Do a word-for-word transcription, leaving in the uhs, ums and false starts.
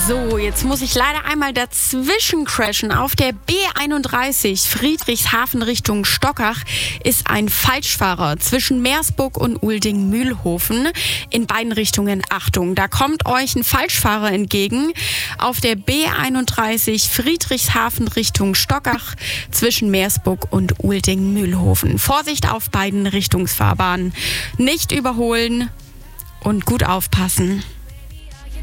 So, jetzt muss ich leider einmal dazwischen crashen. Auf der B einunddreißig Friedrichshafen Richtung Stockach ist ein Falschfahrer zwischen Meersburg und Ulding-Mühlhofen. In beiden Richtungen Achtung, da kommt euch ein Falschfahrer entgegen. Auf der B einunddreißig Friedrichshafen Richtung Stockach zwischen Meersburg und Ulding-Mühlhofen. Vorsicht auf beiden Richtungsfahrbahnen. Nicht überholen und gut aufpassen.